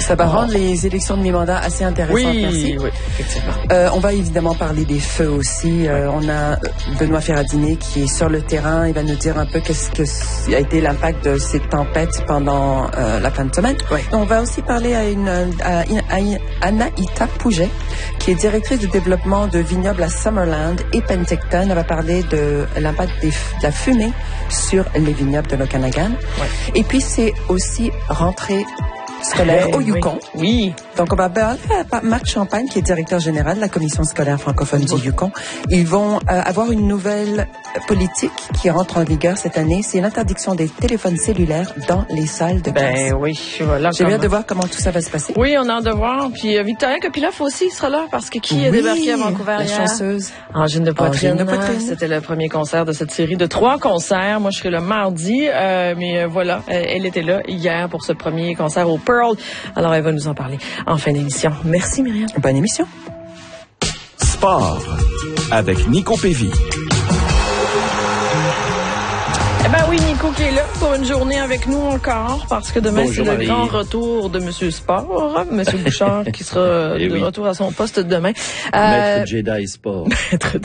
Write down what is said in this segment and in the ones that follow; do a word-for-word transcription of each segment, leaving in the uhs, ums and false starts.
Ça va rendre les élections de mi-mandat assez intéressantes. Oui, merci. oui, effectivement. Euh, on va évidemment parler des feux aussi. Euh, on a Benoît Ferrandini qui est sur le terrain. Il va nous dire un peu qu'est-ce que a été l'impact de ces tempêtes pendant euh, la fin de semaine. Oui. On va aussi parler à une à, à Anaïta Pouget, qui est directrice du développement de vignobles à Summerland et Penticton. Elle va parler de l'impact des, de la fumée sur les vignobles de l'Okanagan. Oui. Et puis c'est aussi rentrée scolaire au Yukon. Oui. oui. Donc, on va parler à Marc Champagne, qui est directeur général de la Commission scolaire francophone du Yukon. Ils vont euh, avoir une nouvelle politique qui rentre en vigueur cette année. C'est l'interdiction des téléphones cellulaires dans les salles de classe. Ben oui, voilà. J'ai hâte de voir comment tout ça va se passer. Oui, on a hâte de voir. Puis euh, Victorien Kopilov aussi sera là, parce que qui oui, a débarqué à Vancouver la hier? chanceuse. Angine de poitrine. Angine de poitrine. C'était le premier concert de cette série de trois concerts. Moi, je serai le mardi, euh, mais euh, voilà, elle était là hier pour ce premier concert au Pearl. Alors, elle va nous en parler en fin d'émission. Merci, Myriam. Bonne émission. Sport avec Nico Pévy. Eh ben oui, Nico qui est là pour une journée avec nous encore, parce que demain, Bonjour, c'est le Marie. grand retour de Monsieur Sport, Monsieur Bouchard, qui sera Eh de oui. retour à son poste demain. Euh, Maître Jedi Sport. Maître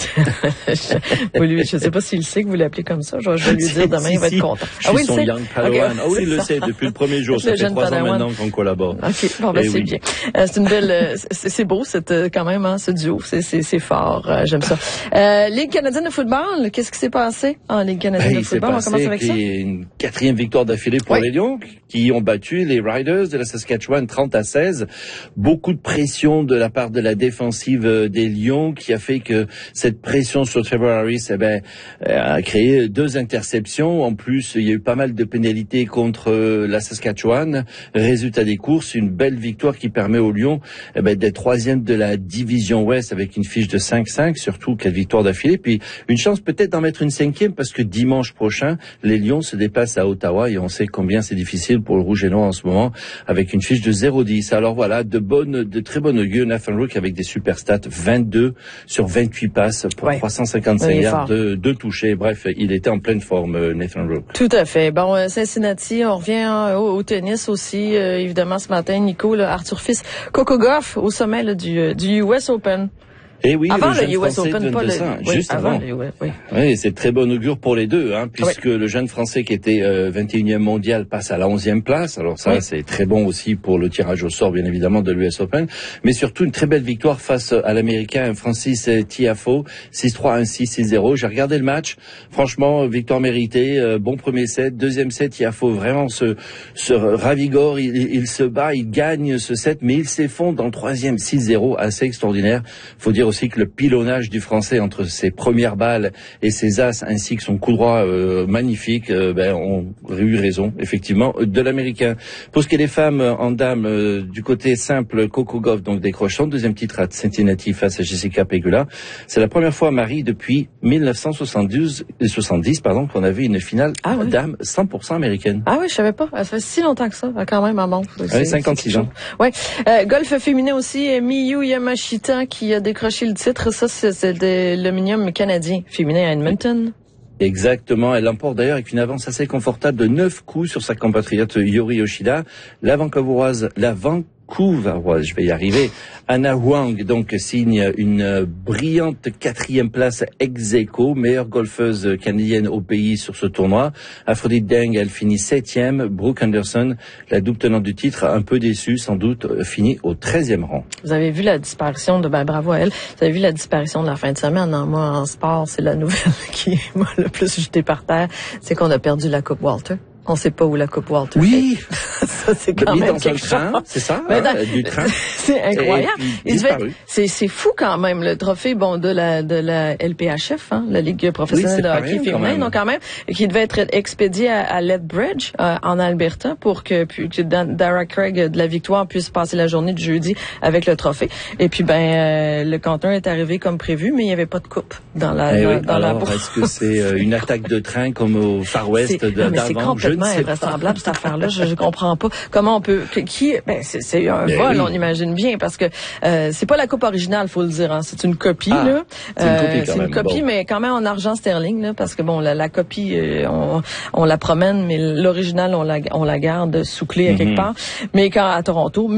je, lui, je sais pas s'il sait que vous l'appelez comme ça. Je, je vais lui dire demain, si, il va si. être content. Je suis ah oui, son il sait? young padawan. Okay. Ah oui, il le Ça. sait depuis le premier jour. Le Ça fait jeune trois padawan. ans maintenant qu'on collabore. OK, bon, ben, Eh c'est oui. bien. Euh, c'est une belle, euh, c'est, c'est beau, c'est euh, quand même, hein, ce duo. C'est, c'est, c'est fort. Euh, j'aime ça. Euh, Ligue canadienne de football, qu'est-ce qui s'est passé en Ligue canadienne Ben, de il s'est football? On passé commence avec ça. qu'il y ait une quatrième victoire d'affilée pour Oui. les Lions, qui ont battu les Riders de la Saskatchewan trente à seize. Beaucoup de pression de la part de la défensive des Lions, qui a fait que cette pression sur Trevor Harris, eh ben, a créé deux interceptions. En plus, il y a eu pas mal de pénalités contre la Saskatchewan. Résultat des courses, une belle victoire qui permet aux Lions eh ben, d'être troisième de la division Ouest avec une fiche de cinq cinq, surtout quatre victoires d'affilée. Puis une chance peut-être d'en mettre une cinquième, parce que dimanche prochain, les Lions se déplacent à Ottawa et on sait combien c'est difficile pour le Rouge et Noir en ce moment, avec une fiche de zéro dix. Alors voilà, de bonnes, de très bonnes augures. Nathan Rook avec des super stats, vingt-deux sur vingt-huit passes pour Ouais. trois cent cinquante-cinq Oui, il est yards, fort. deux, deux touchés. Bref, il était en pleine forme, Nathan Rook. Tout à fait. Bon, euh, Cincinnati, on revient euh, au, au tennis aussi, euh, évidemment, ce matin, Nico, là, Arthur Fils, Coco Gauff au sommet là, du, euh, du U S Open. Et oui, Avant le, le jeune U S Français Open, de pas le... vingt-deux ans, oui, juste avant. avant. le U S, oui. Oui, c'est très bon augure pour les deux, hein, puisque oui. le jeune Français qui était euh, vingt et unième mondial passe à la onzième place. Alors ça, oui. c'est très bon aussi pour le tirage au sort, bien évidemment, de l'U S Open. Mais surtout, une très belle victoire face à l'Américain Francis Tiafoe, six trois, un six, six zéro. J'ai regardé le match. Franchement, victoire méritée. Euh, bon premier set. Deuxième set, Tiafoe vraiment se, se ravigore. Il, il se bat, il gagne ce set, mais il s'effondre dans le troisième, six zéro. Assez extraordinaire. Faut dire aussi que le pilonnage du Français entre ses premières balles et ses as, ainsi que son coup droit euh, magnifique, euh, ben, ont eu raison, effectivement, de l'Américain. Pour ce qui est des femmes en dames, euh, du côté simple, Coco Gauff, donc décroche son deuxième titre à Cincinnati face à Jessica Pegula. C'est la première fois, Marie, depuis mille neuf cent soixante-douze, soixante-dix, pardon, qu'on avait une finale ah, oui. dame cent pour cent américaine. Ah oui, je savais pas. Ça fait si longtemps que ça, quand même, maman. Oui, cinquante-six ans. Ouais. Euh, golf féminin aussi, Miyu Yamashita qui a décroché le titre. Ça, c'est, c'est de l'Omnium canadien féminin à Edmonton. Exactement. Elle l'emporte d'ailleurs avec une avance assez confortable de neuf coups sur sa compatriote Yori Yoshida. La Vancouveroise, la Vancouveroise, je vais y arriver. Anna Huang, donc, signe une brillante quatrième place ex aequo, meilleure golfeuse canadienne au pays sur ce tournoi. Aphrodite Deng, elle finit septième. Brooke Anderson, la double tenante du titre, un peu déçue, sans doute, finit au treizième rang. Vous avez vu la disparition de, ben, bravo à elle. Vous avez vu la disparition de la fin de semaine. Non, moi, en sport, c'est la nouvelle qui m'a le plus jeté par terre. C'est qu'on a perdu la Coupe Walter. On sait pas où la Coupe Walter oui. est. Ça, c'est quand même dans quelque un chose. train, c'est ça, Mais hein, dans... du train. C'est incroyable. Et, et, devait... c'est, c'est fou quand même, le trophée, bon, de la, de la L P H F, hein, la Ligue professionnelle oui, de hockey féminin, donc quand même, qui devait être expédié à, à Lethbridge, euh, en Alberta, pour que, puis, que Dara Craig de la Victoire puisse passer la journée du jeudi avec le trophée. Et puis, ben, euh, le canton est arrivé comme prévu, mais il n'y avait pas de coupe dans la, eh dans, oui, dans alors, la bourse. Est-ce que c'est euh, une attaque de train comme au Far West c'est, de, non, mais d'avant? c'est complètement je ne sais invraisemblable, cette affaire-là. Je, je comprends pas comment on peut, que, qui, ben, c'est, c'est un mais vol, oui. on imagine bien, parce que, euh, c'est pas la coupe originale, faut le dire, hein. C'est une copie, ah, là. C'est une copie, euh, quand c'est même. une copie, bon. mais quand même en argent sterling, là, parce que bon, la, la copie, euh, on, on la promène, mais l'original, on la, on la garde sous clé à quelque Mm-hmm. part. Mais quand, à Toronto,